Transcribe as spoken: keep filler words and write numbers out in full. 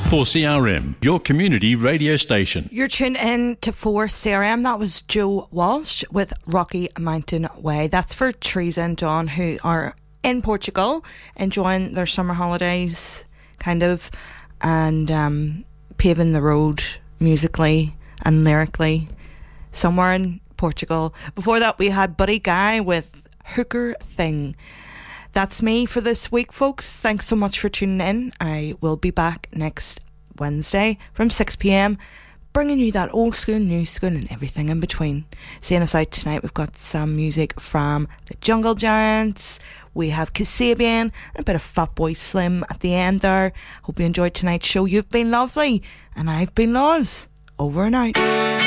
four C R M, your community radio station. You're tuned in to four C R M. That was Joe Walsh with Rocky Mountain Way. That's for Teresa and John, who are in Portugal enjoying their summer holidays, kind of, and um, paving the road musically and lyrically somewhere in Portugal. Before that, we had Buddy Guy with Hooker Thing. That's me for this week, folks. Thanks so much for tuning in. I will be back next Wednesday from six p.m, bringing you that old school, new school and everything in between. Seeing us out tonight, we've got some music from the Jungle Giants. We have Kasabian and a bit of Fatboy Slim at the end there. Hope you enjoyed tonight's show. You've been lovely and I've been Loz. Over and out.